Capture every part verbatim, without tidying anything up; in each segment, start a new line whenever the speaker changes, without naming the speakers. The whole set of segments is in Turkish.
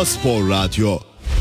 Ama Spor Radyo.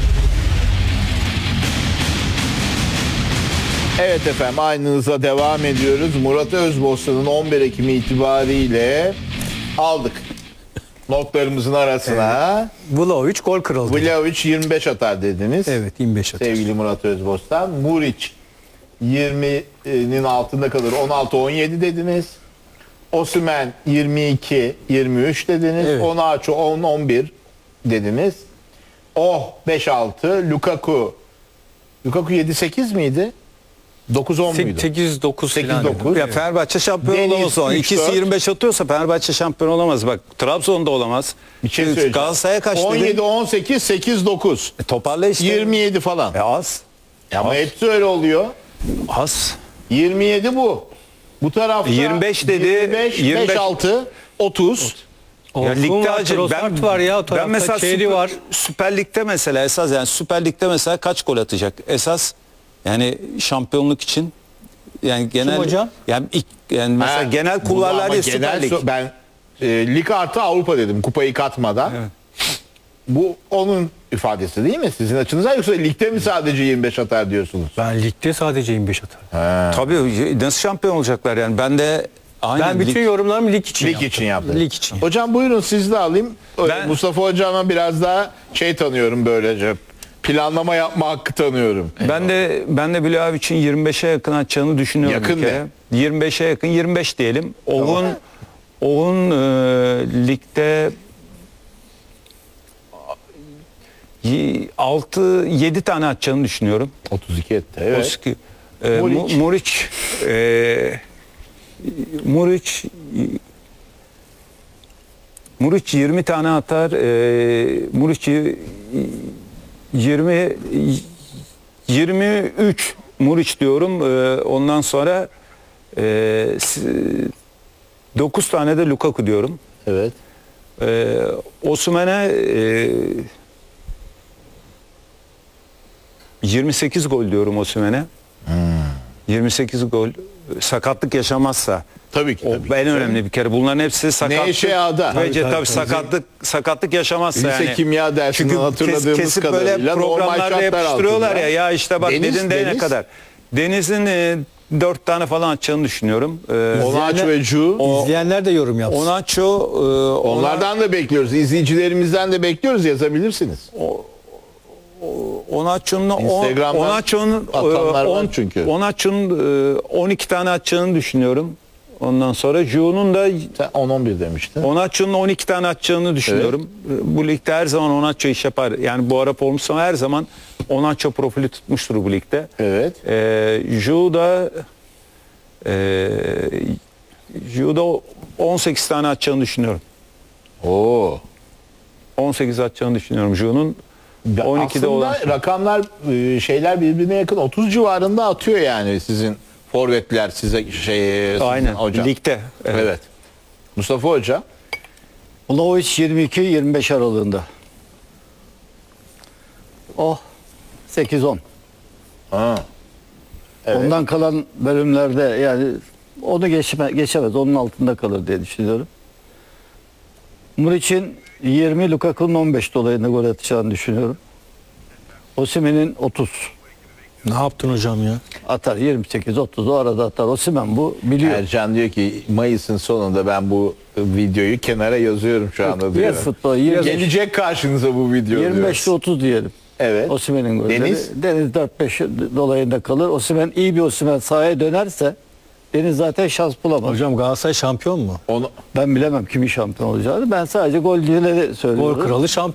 Evet efendim, aynı hızla devam ediyoruz. Murat Özbostan'ın on bir Ekim itibariyle aldık notlarımızın arasına.
Vlahovic gol kralı.
Vlahovic yirmi beş atar dediniz.
Evet, yirmi beş atar.
Sevgili Murat Özbostan. Muric yirminin altında kalır, on altı on yedi dediniz. Osimhen yirmi iki yirmi üç dediniz.
Evet.
Onaço on on bir dediniz. Oh beş altı. Lukaku Lukaku yedi sekiz miydi? dokuz on muydu?
sekiz dokuz falan.
dokuz.
Ya Fenerbahçe şampiyon
Deniz,
olamaz o.
üç,
İkisi
dört.
yirmi beş atıyorsa Fenerbahçe şampiyon olamaz. Bak Trabzon'da olamaz.
Bir şey söyleyeceğim.
Galatasaray'a kaç
on yedi
dedin?
on sekiz sekiz dokuz.
E, toparla işte.
yirmi yedi falan.
E, az.
Ama hepsi öyle oluyor.
Az.
yirmi yedi bu. Bu tarafta
yirmi beş dedi,
yirmi beş,
yirmi beş.
beş altı otuz.
Ya
Orkun
ligde
var,
acı.
Trossard var ya o
ben
tarafta.
mesela
Çeyli
Süper,
var.
Süper Lig'de mesela esas yani Süper Lig'de mesela kaç gol atacak? Esas yani şampiyonluk için yani genel
hocam?
yani ilk, yani mesela
Ha,
genel
bunu
kulvarlar
ama
ya
genel
Süper Lig.
so- Ben e, lig artı Avrupa dedim, kupayı katmadan.
Evet.
Bu onun ifadesi değil mi? Sizin açınızdan, yoksa ligde mi sadece yirmi beş atar diyorsunuz?
Ben ligde sadece yirmi beş atarım.
Tabii nasıl şampiyon olacaklar yani? Ben de aynen
Ben bütün
lig-
yorumlarımı lig için
Lig
yaptım.
için yaptım.
Lig için.
Hocam buyurun, siz de alayım.
Ben-
Mustafa Hocam'a biraz daha şey tanıyorum böylece. Planlama yapma hakkı tanıyorum.
Ben de ben de Vlahovic için yirmi beşe yakın atacağını düşünüyorum
Yakın
bir kere. yirmi beşe yakın, yirmi beş diyelim. Oğun Oğun e, ligde altı yedi tane atacağını düşünüyorum.
otuz iki etti. Evet.
Oski, e,
Muric.
Mu- Muric e, Muric Muric yirmi tane atar. E, Muric yirmi yirmi üç Muric diyorum. E, ondan sonra e, dokuz tane de Lukaku diyorum.
Evet.
E, Osimhen'e e, yirmi sekiz gol diyorum Osimhen'e.
Hmm.
yirmi sekiz gol, sakatlık yaşamazsa.
Tabii ki.
O
tabii ki.
en önemli bir kere. Bunların hepsi sakatlık.
Neşeada.
Ve tabii,
Tabii, tabii.
sakatlık sakatlık yaşamazsa
Lise
yani.
kimya dersinden
Çünkü
hatırladığımız
kes, kesip böyle
kadarıyla normal
programlarda
şartlar
yapıştırıyorlar
altında.
ya. Ya işte bak
Deniz,
dedin de ne
Deniz.
kadar. Deniz'in e, dört tane falan atacağını düşünüyorum. E,
Onaço ve Cu.
O-
İzleyenler de yorum yapsın.
Onaço e, ona-
Onlardan da bekliyoruz. İzleyicilerimizden de bekliyoruz. Yazabilirsiniz.
Onaço'nun on-
Instagram'dan
Onaço'nun
atanlar
e,
var
on-
çünkü.
Onaço'nun e, on iki tane atacağını düşünüyorum. Ondan sonra Ju'nun da
Sen on on bir demiştin.
Onaço'nun on iki tane atacağını düşünüyorum. Bu ligde her zaman Onaço iş yapar. Yani bu ara formu her zaman Onaço profili tutmuştur bu ligde.
Evet.
Ee, Ju da e, Ju da on sekiz tane atacağını düşünüyorum.
Oo.
on sekiz atacağını düşünüyorum Ju'nun.
Ya
on ikide
aslında
olan.
rakamlar, e, şeyler birbirine yakın. otuz civarında atıyor yani sizin forvetler size şey sizin
Aynen.
hocam.
Ligde.
Evet.
Evet.
Mustafa Hoca.
Vlahovic yirmi iki yirmi beş aralığında. Oh sekiz on.
Ha. Evet.
Ondan kalan bölümlerde yani onu geçme, geçemez. Onun altında kalır diye düşünüyorum. Muric'in yirmi, Lukaku'nun on beş dolayında gol atacağını düşünüyorum. Osimhen'in otuz.
Ne yaptın hocam ya?
Atar yirmi sekiz otuz o arada atar. Osimhen bu biliyor.
Ercan diyor ki Mayıs'ın sonunda ben bu videoyu kenara yazıyorum şu anda diyor.
Biraz futbol yirmi beş,
Gelecek karşınıza bu video
yirmi beş ile
diyor.
otuz diyelim.
Evet.
Osimhen'in golleri.
Deniz?
Deniz dört beş dolayında kalır. Osimhen iyi bir Osimhen sahaya dönerse Deniz zaten şans bulamaz.
Hocam Galatasaray şampiyon mu?
Onu
Ben bilemem kimin şampiyon olacağını. Ben sadece golcüleri söylüyorum.
Gol kralı şampiyon.